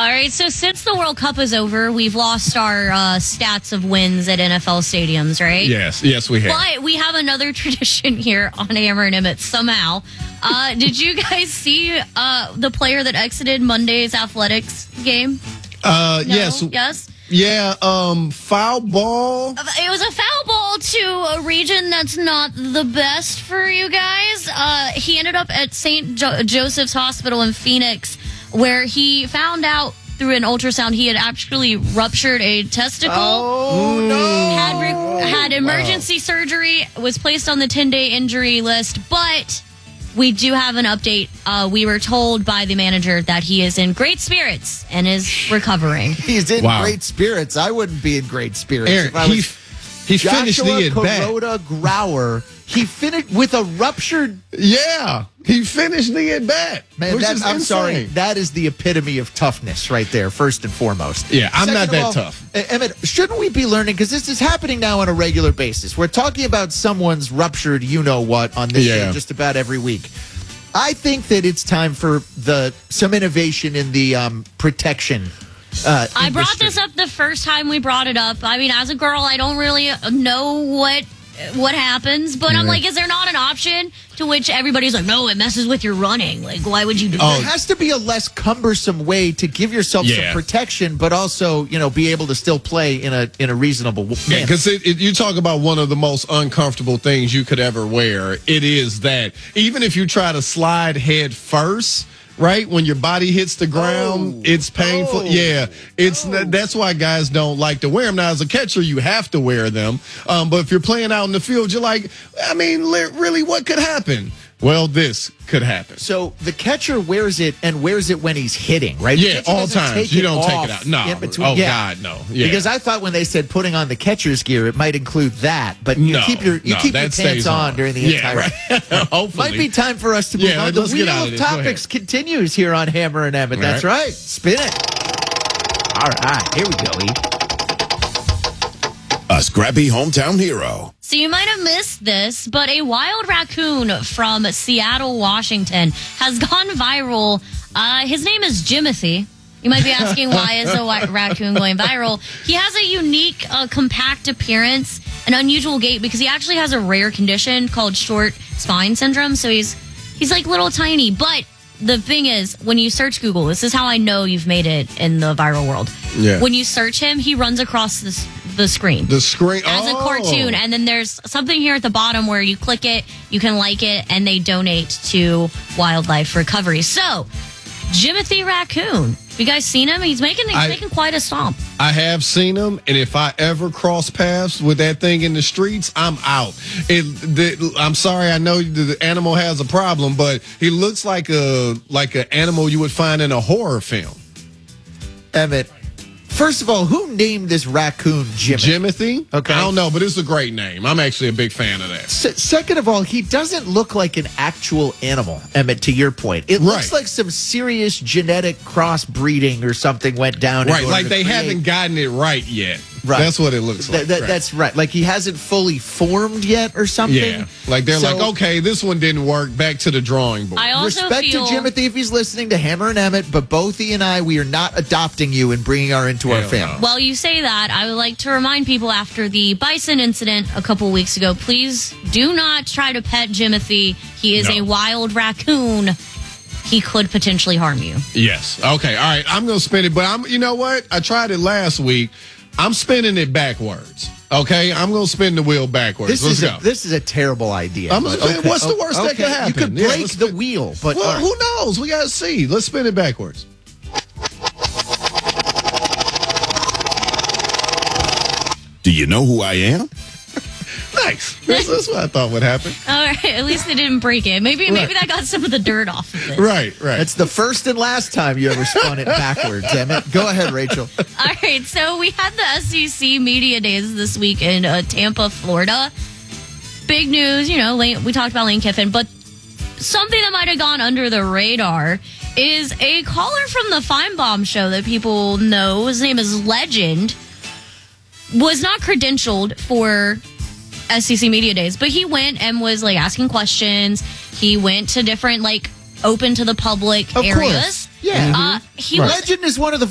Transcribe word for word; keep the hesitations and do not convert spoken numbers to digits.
All right, so since the World Cup is over, we've lost our uh, stats of wins at N F L stadiums, right? Yes, yes, we have. But we have another tradition here on Hammer and Emmett somehow. Uh, did you guys see uh, the player that exited Monday's athletics game? Uh, No? yes. Yes? Yeah, um, foul ball. It was a foul ball to a region that's not the best for you guys. Uh, he ended up at Saint Jo- Joseph's Hospital in Phoenix, where he found out through an ultrasound he had actually ruptured a testicle. Oh, no. Had, re- had emergency surgery, was placed on the ten-day injury list, but we do have an update. Uh, we were told by the manager that he is in great spirits and is recovering. He's in Wow. great spirits. I wouldn't be in great spirits. Aaron, if I he, was he finished Joshua the at-bat. Kuroda Grauer. He finished with a ruptured. Yeah, he finished the at-bat. Man, which that, is I'm insane. sorry. That is the epitome of toughness right there, first and foremost. Yeah, I'm Second not of that all, tough. eh, Emmett, shouldn't we be learning? Because this is happening now on a regular basis. We're talking about someone's ruptured you-know-what on this Yeah. show just about every week. I think that it's time for the some innovation in the um, protection. Uh, I brought industry. this up the first time we brought it up. I mean, as a girl, I don't really know what what happens, but I'm like, is there not an option to which everybody's like, no, it messes with your running? Like, why would you do Oh, There has to be a less cumbersome way to give yourself Yeah. some protection, but also, you know, be able to still play in a in a reasonable w- Yeah, manner. because you talk about one of the most uncomfortable things you could ever wear. It is that even if you try to slide head first, right when your body hits the ground, Oh. it's painful. Oh. Yeah, it's Oh. that's why guys don't like to wear them. Now, as a catcher, you have to wear them. Um, but if you're playing out in the field, you're like, I mean, li- really, what could happen? Well, this could happen. So the catcher wears it and wears it when he's hitting, right? The Yeah, catcher all doesn't times. take You it don't take off it out. No. in between. Oh, Yeah. God, no. Yeah. Because I thought when they said putting on the catcher's gear, it might include that, but you No, keep your you no, keep your that pants stays on, on. during the Yeah, entire. right. Hopefully. Might be time for us to move Yeah, on. The let's get wheel out of of this. Go ahead. topics continues here on Hammer and Emmett. That's Right. right. Spin it. All right, here we go. E. A scrappy hometown hero. So you might have missed this, but a wild raccoon from Seattle, Washington has gone viral. Uh, his name is Jimothy. You might be asking, why is a wi- raccoon going viral? He has a unique, uh, compact appearance, an unusual gait, because he actually has a rare condition called short spine syndrome. So he's he's like little tiny. But the thing is, when you search Google, this is how I know you've made it in the viral world. Yeah. When you search him, he runs across this, the screen the screen as a oh. cartoon, and then there's something here at the bottom where you click it, you can like it, and they donate to wildlife recovery. So, Jimothy Raccoon, have you guys seen him? He's making he's I- making quite a stomp. I have seen him, and if I ever cross paths with that thing in the streets, I'm out. It, the, I'm sorry, I know the animal has a problem, but he looks like a like an animal you would find in a horror film. Emmett, first of all, who named this raccoon Jimmy? Jimothy? Okay. I don't know, but it's a great name. I'm actually a big fan of that. Se- second of all, he doesn't look like an actual animal, Emmett, to your point. It looks Right. like some serious genetic crossbreeding or something went down. in Right, order like to they create- haven't gotten it right yet. Right. That's what it looks Th- like. that- right. That's right. Like he hasn't fully formed yet or something. Yeah, like they're So, like, okay, this one didn't work. Back to the drawing board. I also Respect feel to Jimothy if he's listening to Hammer and Emmett, but both he and I, we are not adopting you and bringing her into our Hell family. no. well, you say that. I would like to remind people after the bison incident a couple weeks ago, please do not try to pet Jimothy. He is No. a wild raccoon. He could potentially harm you. Yes. Okay. All right. I'm gonna spin it, but I'm. You know what? I tried it last week. I'm spinning it backwards. Okay. I'm gonna spin the wheel backwards. This Let's is go. a, this is a terrible idea. I'm but just saying, what's the worst that could happen? You could Yeah, break let's the spin- wheel, but well, all right. who knows? We gotta see. Let's spin it backwards. Do you know who I am? Nice. That's, that's what I thought would happen. All right, at least they didn't break it. Maybe maybe Right. that got some of the dirt off of it. Right. Right. That's the first and last time you ever spun it backwards, Emmett. Go ahead, Rachel. All right, so we had the S E C Media Days this week in uh, Tampa, Florida. Big news, you know, Lane, we talked about Lane Kiffin, but something that might have gone under the radar is a caller from the Feinbaum show that people know. His name is Legend. Was not credentialed for S E C Media Days, but he went and was like asking questions. He went to different like open to the public Of areas. course. Yeah. Uh, he Right. was Legend is one of the